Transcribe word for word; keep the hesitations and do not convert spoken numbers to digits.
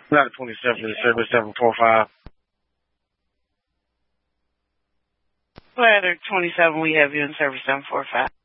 Ladder twenty-seven in service seven four five. Ladder twenty-seven, we have you in service seven four five.